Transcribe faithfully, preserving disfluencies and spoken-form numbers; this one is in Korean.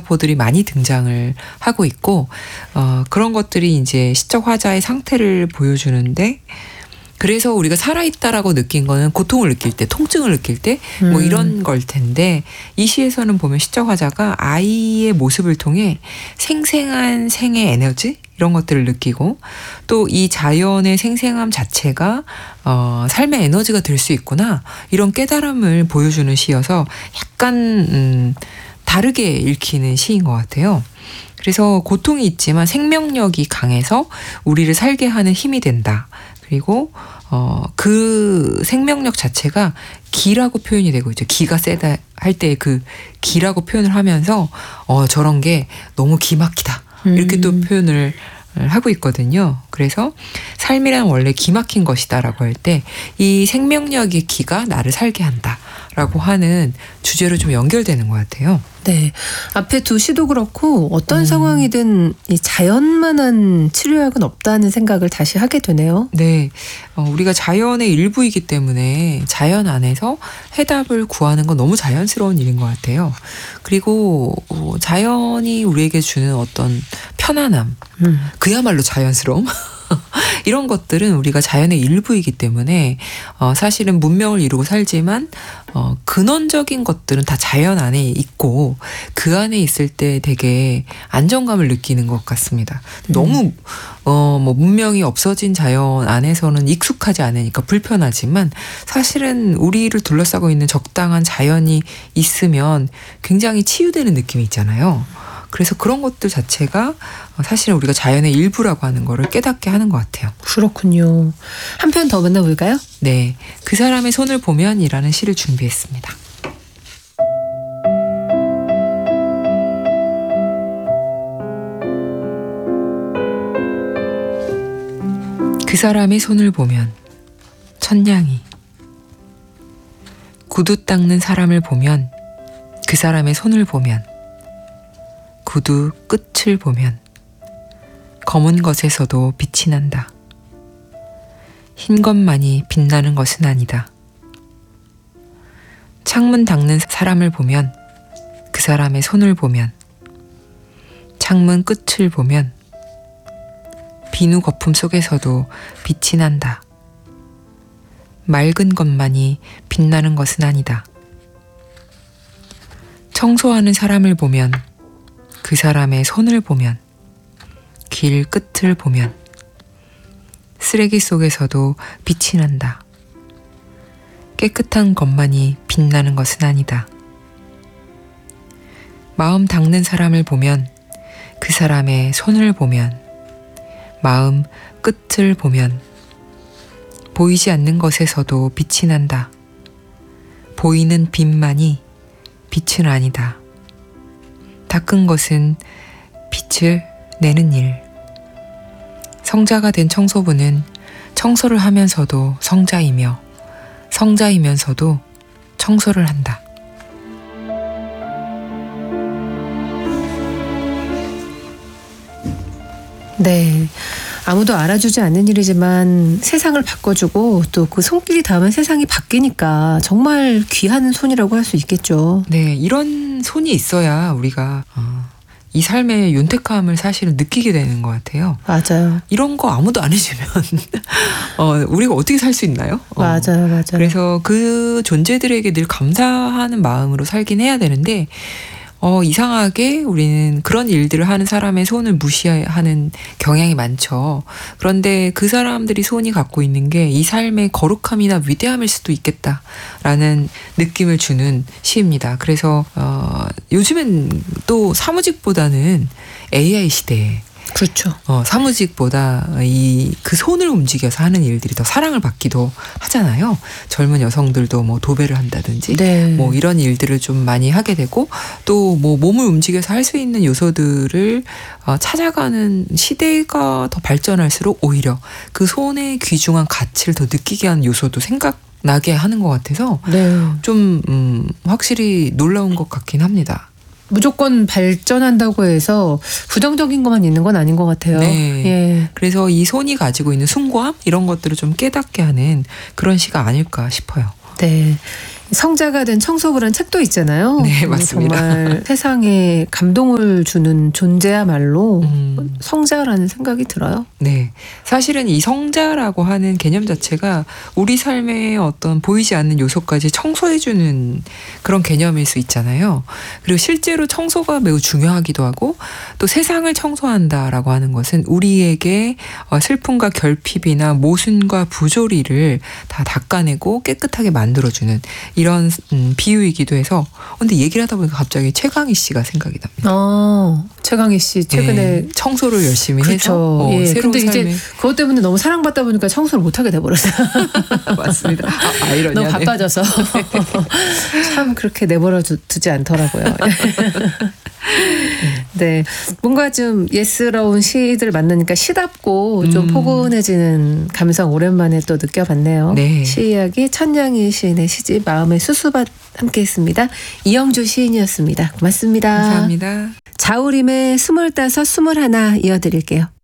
메타포들이 많이 등장을 하고 있고 어, 그런 것들이 이제 시적 화자의 상태를 보여주는데 그래서 우리가 살아있다라고 느낀 거는 고통을 느낄 때, 통증을 느낄 때 뭐 음. 이런 걸 텐데 이 시에서는 보면 시적 화자가 아이의 모습을 통해 생생한 생의 에너지 이런 것들을 느끼고 또 이 자연의 생생함 자체가 어, 삶의 에너지가 될 수 있구나 이런 깨달음을 보여주는 시여서 약간 음, 다르게 읽히는 시인 것 같아요. 그래서 고통이 있지만 생명력이 강해서 우리를 살게 하는 힘이 된다. 그리고 어, 그 생명력 자체가 기라고 표현이 되고 있죠. 기가 세다 할 때 그 기라고 표현을 하면서 어, 저런 게 너무 기막히다. 이렇게 음. 또 표현을 하고 있거든요. 그래서 삶이란 원래 기막힌 것이다라고 할 때 이 생명력의 기가 나를 살게 한다라고 하는 주제로 좀 연결되는 것 같아요. 네. 앞에 두 시도 그렇고 어떤 음. 상황이든 이 자연만한 치료약은 없다는 생각을 다시 하게 되네요. 네. 어, 우리가 자연의 일부이기 때문에 자연 안에서 해답을 구하는 건 너무 자연스러운 일인 것 같아요. 그리고 어, 자연이 우리에게 주는 어떤 편안함, 음. 그야말로 자연스러움 이런 것들은 우리가 자연의 일부이기 때문에 어, 사실은 문명을 이루고 살지만 어, 근원적인 것들은 다 자연 안에 있고 그 안에 있을 때 되게 안정감을 느끼는 것 같습니다. 너무 어, 뭐 문명이 없어진 자연 안에서는 익숙하지 않으니까 불편하지만 사실은 우리를 둘러싸고 있는 적당한 자연이 있으면 굉장히 치유되는 느낌이 있잖아요. 그래서 그런 것들 자체가 사실은 우리가 자연의 일부라고 하는 거를 깨닫게 하는 것 같아요. 그렇군요. 한 편 더 만나볼까요? 네, 그 사람의 손을 보면이라는 시를 준비했습니다. 그 사람의 손을 보면 천냥이 구두 닦는 사람을 보면 그 사람의 손을 보면 구두 끝을 보면 검은 것에서도 빛이 난다. 흰 것만이 빛나는 것은 아니다. 창문 닦는 사람을 보면 그 사람의 손을 보면 창문 끝을 보면 비누 거품 속에서도 빛이 난다. 맑은 것만이 빛나는 것은 아니다. 청소하는 사람을 보면 그 사람의 손을 보면 길 끝을 보면 쓰레기 속에서도 빛이 난다. 깨끗한 것만이 빛나는 것은 아니다. 마음 닦는 사람을 보면 그 사람의 손을 보면 마음 끝을 보면 보이지 않는 것에서도 빛이 난다. 보이는 빛만이 빛은 아니다. 닦은 것은 빛을 내는 일. 성자가 된 청소부는 청소를 하면서도 성자이며 성자이면서도 청소를 한다. 네. 아무도 알아주지 않는 일이지만 세상을 바꿔주고 또 그 손길이 닿으면 세상이 바뀌니까 정말 귀한 손이라고 할 수 있겠죠. 네, 이런 손이 있어야 우리가 어, 이 삶의 윤택함을 사실은 느끼게 되는 것 같아요. 맞아요. 이런 거 아무도 안 해주면 어, 우리가 어떻게 살 수 있나요? 어, 맞아요. 맞아요. 그래서 그 존재들에게 늘 감사하는 마음으로 살긴 해야 되는데 어, 이상하게 우리는 그런 일들을 하는 사람의 손을 무시하는 경향이 많죠. 그런데 그 사람들이 손이 갖고 있는 게 이 삶의 거룩함이나 위대함일 수도 있겠다라는 느낌을 주는 시입니다. 그래서 어, 요즘엔 또 사무직보다는 에이아이 시대에 그렇죠. 어, 사무직보다 이 그 손을 움직여서 하는 일들이 더 사랑을 받기도 하잖아요. 젊은 여성들도 뭐 도배를 한다든지 네. 뭐 이런 일들을 좀 많이 하게 되고 또 뭐 몸을 움직여서 할 수 있는 요소들을 어, 찾아가는 시대가 더 발전할수록 오히려 그 손의 귀중한 가치를 더 느끼게 하는 요소도 생각나게 하는 것 같아서 네. 좀 음, 확실히 놀라운 것 같긴 합니다. 무조건 발전한다고 해서 부정적인 것만 있는 건 아닌 것 같아요. 네. 예. 그래서 이 손이 가지고 있는 숭고함 이런 것들을 좀 깨닫게 하는 그런 시가 아닐까 싶어요. 네. 성자가 된 청소부란 책도 있잖아요. 네, 맞습니다. 정말 세상에 감동을 주는 존재야말로 음. 성자라는 생각이 들어요. 네. 사실은 이 성자라고 하는 개념 자체가 우리 삶의 어떤 보이지 않는 요소까지 청소해주는 그런 개념일 수 있잖아요. 그리고 실제로 청소가 매우 중요하기도 하고 또 세상을 청소한다라고 하는 것은 우리에게 슬픔과 결핍이나 모순과 부조리를 다 닦아내고 깨끗하게 만들어주는 이런 음, 비유이기도 해서 근데 얘기를 하다 보니까 갑자기 최강희 씨가 생각이 납니다. 어, 최강희 씨 최근에 네, 청소를 열심히 그렇죠. 해서 어, 예. 새로운 근데 삶에 이제 그것 때문에 너무 사랑받다 보니까 청소를 못하게 돼버렸어요. 맞습니다. 아, 아이러니하네요. 너무 바빠져서 참 그렇게 내버려 두, 두지 않더라고요. 네, 뭔가 좀 예스러운 시들 만나니까 시답고 좀 음. 포근해지는 감성 오랜만에 또 느껴봤네요. 네. 시 이야기 천냥이 시인의 시집 마음의 수수밭 함께했습니다. 이영주 시인이었습니다. 고맙습니다. 감사합니다. 자우림의 스물다섯 스물하나 이어드릴게요.